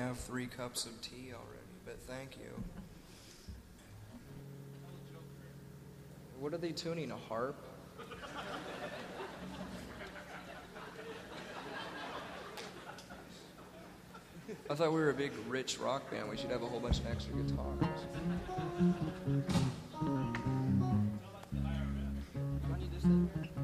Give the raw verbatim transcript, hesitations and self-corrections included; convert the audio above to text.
have three cups of tea already, but thank you. What are they tuning, a harp? I thought we were a big, rich rock band. We should have a whole bunch of extra guitars. Why don't you just sit here?